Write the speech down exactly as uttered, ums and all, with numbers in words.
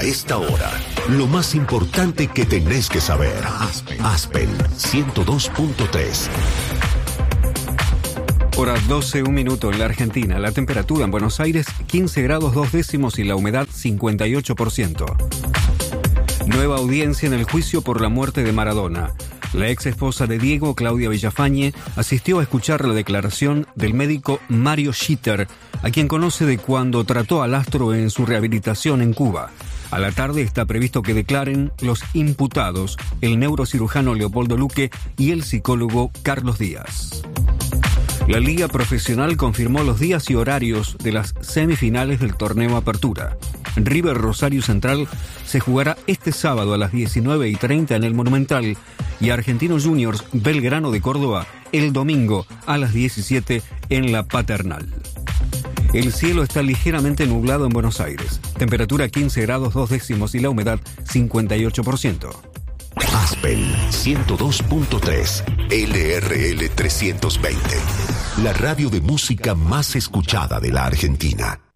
A esta hora, lo más importante que tenés que saber. Aspen, Aspen ciento dos punto tres. Hora doce, un minuto en la Argentina. La temperatura en Buenos Aires, quince grados dos décimos y la humedad cincuenta y ocho por ciento. Nueva audiencia en el juicio por la muerte de Maradona. La ex esposa de Diego, Claudia Villafañe, asistió a escuchar la declaración del médico Mario Schitter, a quien conoce de cuando trató al astro en su rehabilitación en Cuba. A la tarde está previsto que declaren los imputados, el neurocirujano Leopoldo Luque y el psicólogo Carlos Díaz. La Liga Profesional confirmó los días y horarios de las semifinales del torneo Apertura. River Rosario Central se jugará este sábado a las diecinueve y treinta en el Monumental y Argentinos Juniors Belgrano de Córdoba el domingo a las diecisiete en la Paternal. El cielo está ligeramente nublado en Buenos Aires. Temperatura quince grados dos décimos y la humedad cincuenta y ocho por ciento. Aspen ciento dos punto tres, L R L trescientos veinte. La radio de música más escuchada de la Argentina.